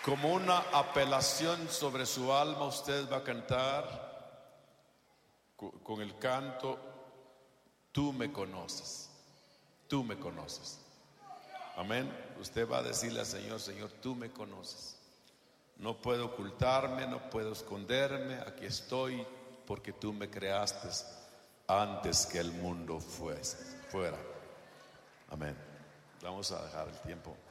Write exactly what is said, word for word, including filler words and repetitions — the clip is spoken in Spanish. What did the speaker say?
Como una apelación sobre su alma, usted va a cantar con el canto: tú me conoces, tú me conoces. Amén. Usted va a decirle al Señor: Señor, tú me conoces. No puedo ocultarme, no puedo esconderme. Aquí estoy porque tú me creaste antes que el mundo fuese, fuera. Amén. Vamos a dejar el tiempo.